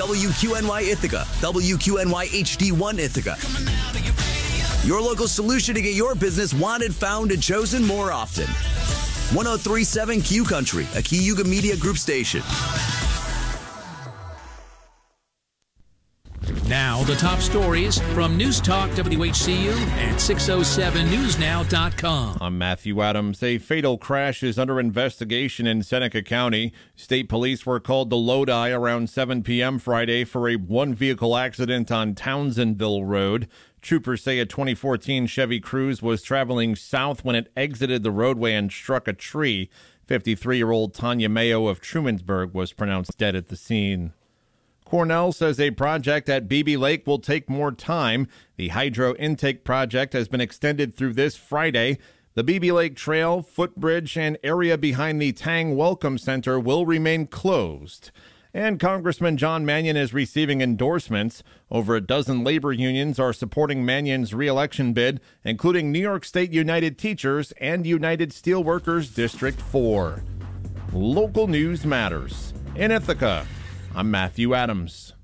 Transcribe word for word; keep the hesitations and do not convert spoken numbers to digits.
W Q N Y Ithaca, W Q N Y H D one Ithaca. Your local solution to get your business wanted, found, and chosen more often. one oh three point seven Q Country, a Cayuga Media Group station. Now, the top stories from News Talk W H C U and six oh seven news now dot com. I'm Matthew Adams. A fatal crash is under investigation in Seneca County. State police were called to Lodi around seven p.m. Friday for a one-vehicle accident on Townsendville Road. Troopers say a twenty fourteen Chevy Cruze was traveling south when it exited the roadway and struck a tree. fifty-three-year-old Tanya Mayo of Trumansburg was pronounced dead at the scene. Cornell says a project at Beebe Lake will take more time. The hydro intake project has been extended through this Friday. The Beebe Lake Trail, footbridge, and area behind the Tang Welcome Center will remain closed. And Congressman John Mannion is receiving endorsements. Over a dozen labor unions are supporting Mannion's re-election bid, including New York State United Teachers and United Steelworkers District four. Local news matters. In Ithaca, I'm Matthew Adams.